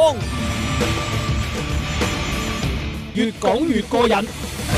光，越講越過癮。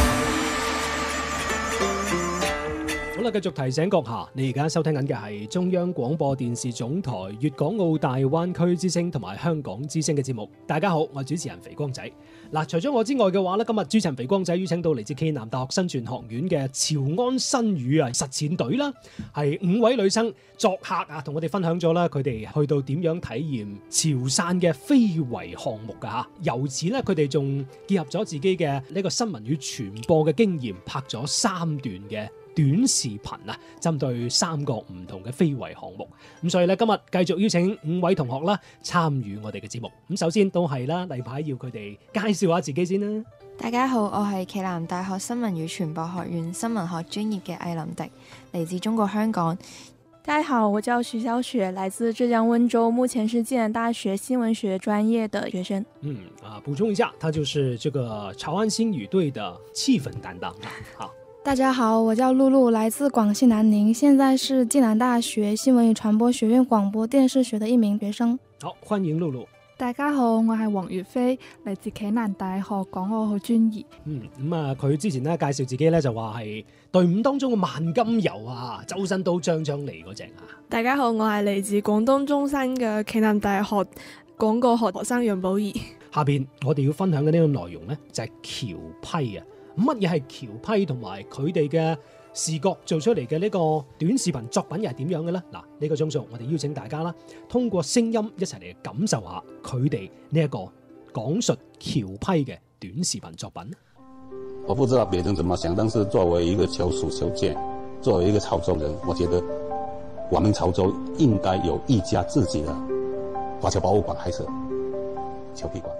好啦，繼續提醒閣下，你而家收聽緊嘅係中央廣播電視總台粵港澳大灣區之聲同埋香港之聲嘅節目。大家好，我係主持人肥光仔。嗱，除咗我之外嘅話咧，今日主持人肥光仔邀請到嚟自暨南大學新傳學院嘅潮安新語實踐隊啦，係5位女生作客啊，同我哋分享咗啦，佢哋去到點樣體驗潮汕嘅非遺項目噶吓。由此咧，佢哋仲結合咗自己嘅呢個新聞與傳播嘅經驗，拍咗3段嘅短視頻啊，針對3個唔同嘅非遺項目。咁所以咧，今日繼續邀請5位同學啦參與我哋嘅節目。咁首先都係啦，例牌要佢哋介紹下自己先啦。 大家好，我係暨南大學新聞與傳播學院新聞學專業嘅艾琳迪，嚟自中國香港。 大家好，我叫徐小雪，來自浙江溫州，目前是暨南大學新聞學專業的學生。 補充一下，他就是這個潮安新語隊的氣氛擔當。好。 大家好，我叫露露，來自廣西南寧，現在是暨南大學新聞與傳播學院廣播電視學的一名學生。 好，歡迎露露。 大家好，我係黃月飛，嚟自暨南大學港澳學專業。 佢之前咧介紹自己咧就話係隊伍當中嘅萬金油啊，周身都張張嚟嗰隻啊。 大家好，我係嚟自廣東中山嘅暨南大學廣告學生楊寶儀。 下邊我哋要分享嘅呢個內容咧就係僑批啊。乜嘢係僑批同埋佢哋嘅視覺做出嚟嘅呢個短視頻作品又係點樣嘅呢？嗱，呢個鐘數我哋邀請大家啦，通過聲音一齊嚟感受下佢哋呢一個講述僑批嘅短視頻作品。 我不知道別人怎麼想，但是作為一個求屬求見，作為一個潮州人，我覺得我們潮州應該有一家自己的華僑博物館，還是僑批館。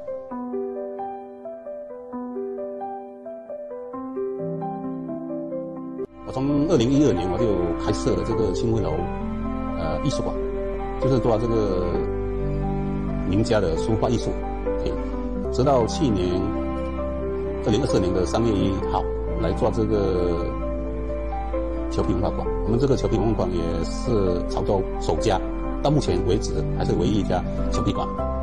我從2012年我就開設了這個清滙樓藝術館，就是做這個名家的書畫藝術。直到去年2024年的3月1號來做這個僑批文化館。我們這個僑批文化館也是潮州首家，到目前為止還是唯一一家僑批館。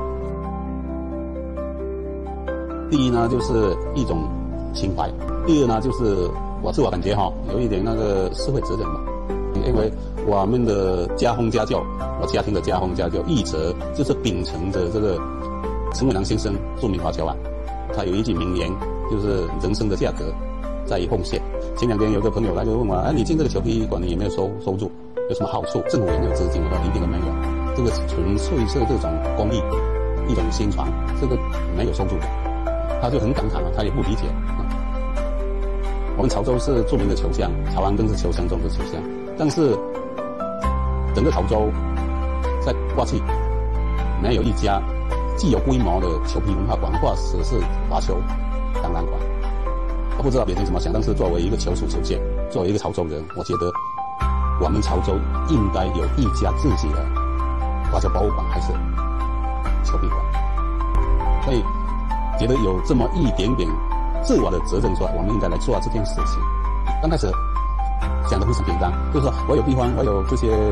第一呢，就是一種情懷；第二呢，就是我自我感覺有一點那個社會責任吧，因為我們的家風家教，我家庭的家風家教一直就是秉承着這個陳偉良先生著名華僑啊，他有一句名言，就是人生的價格在於奉獻。前兩天有個朋友來就問我，你進這個僑批館，你有沒有收入？有什麼好處？政府有沒有資金？我說一定都沒有，這個純粹是這種公益，一種宣傳，這個沒有收入的。他就很感慨，他也不理解。我們潮州是著名的球鄉，潮安更是球鄉中的球鄉。但是整個潮州在過去沒有一家既有規模的僑批文化館，或者是華僑展覽館。我不知道別人怎麼想，但是作為一個求屬求見，作為一個潮州人，我覺得我們潮州應該有一家自己的華僑博物館，還是僑批館。所以覺得有這麼一點點自我的責任出來，我們應該來做這件事情。剛開始想得非常簡單，就是說我有地方，我有這些